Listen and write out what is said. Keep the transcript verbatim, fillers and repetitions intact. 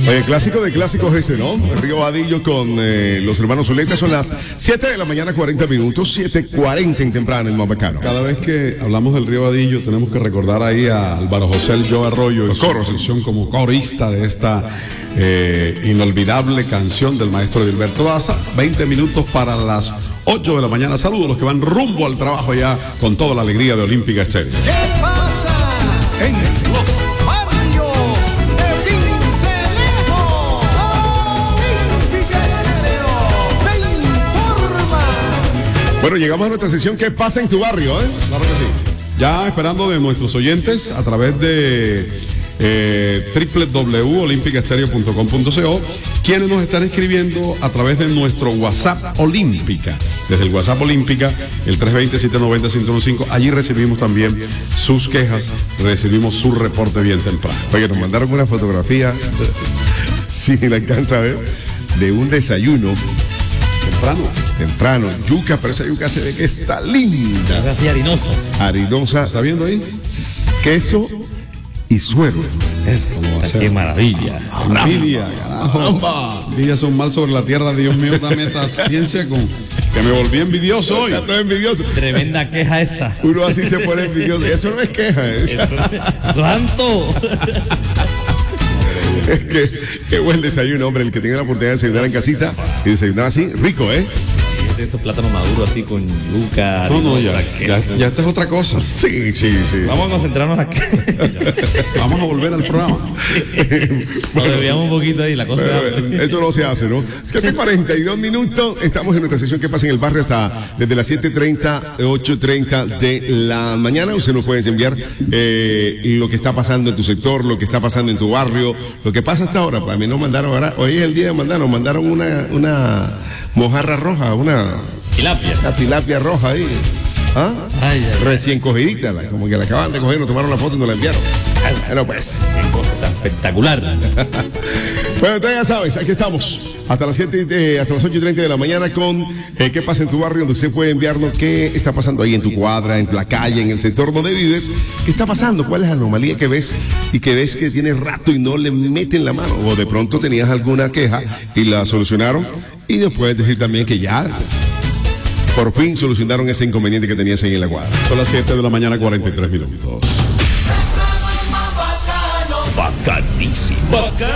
Oye, clásico de clásicos ese, ¿no? El Río Vadillo con eh, los hermanos Zuleta. Son las siete de la mañana, cuarenta minutos, siete cuarenta en temprano en Mambacano. Cada vez que hablamos del Río Vadillo tenemos que recordar ahí a Álvaro José El Yo Arroyo y su posición como corista de esta eh, inolvidable canción del maestro Edilberto Daza. veinte minutos para las ocho de la mañana. Saludos a los que van rumbo al trabajo ya con toda la alegría de Olímpica Estéreo. ¿Qué pasa en los barrios de Sincelejo? Olímpica Estéreo te informa. Bueno, llegamos a nuestra sesión ¿Qué pasa en tu barrio? ¿eh? Claro que sí. Ya esperando de nuestros oyentes a través de eh, doble u doble u doble u punto olímpica estéreo punto com punto co, quienes nos están escribiendo a través de nuestro WhatsApp Olímpica. Desde el WhatsApp Olímpica, el tres dos cero, siete nueve cero, cinco uno cinco. Allí recibimos también sus quejas, recibimos su reporte bien temprano. Oye, nos mandaron una fotografía, si la alcanza a ver, de un desayuno Temprano. temprano. Yuca, pero esa yuca se ve que está linda. Es así harinosa. Harinosa, ¿Está viendo ahí? queso y suero. ¿Cómo va a ser? Qué maravilla. Envidia, carajo. Envidia son mal sobre la tierra. Dios mío, dame esta ciencia con que me volví envidioso hoy. Ya estoy envidioso. Tremenda queja esa. Uno así se pone envidioso. Eso no es queja, ¿eh? Eso, santo. Es que qué buen desayuno, hombre. El que tenga la oportunidad de desayunar en casita y desayunar así, rico, ¿eh? De esos plátanos maduros así con yuca. No, no, ya, harinosa, ya, queso. ya esta es otra cosa. Sí, sí, sí. Vamos a concentrarnos aquí. Vamos a volver al programa. Nos desviamos un poquito ahí, la cosa. Eh, Eso no se hace, ¿no? Es que hace cuarenta y dos minutos estamos en nuestra sesión que pasa en el barrio hasta desde las siete treinta, ocho treinta de la mañana. Usted nos puede enviar eh, lo que está pasando en tu sector, lo que está pasando en tu barrio, lo que pasa hasta ahora. Para mí nos mandaron ahora, hoy es el día de mandar, nos mandaron una, una mojarra roja, una, Tilapia. una tilapia roja ahí. ¿Ah? Ay, ay, Recién cogidita, la- como que la acaban de coger, nos tomaron la foto y nos la enviaron. Bueno, pues. qué cosa tan espectacular. Bueno, entonces ya sabes, aquí estamos hasta las siete, eh, hasta las ocho y treinta de la mañana con eh, qué pasa en tu barrio, donde usted puede enviarnos qué está pasando ahí en tu cuadra, en la calle, en el sector donde vives, qué está pasando, cuál es la anomalía que ves y que ves que tiene rato y no le meten la mano, o de pronto tenías alguna queja y la solucionaron, y después decir también que ya por fin solucionaron ese inconveniente que tenías ahí en la cuadra. Son las siete de la mañana, cuarenta y tres minutos. Bacanísimo.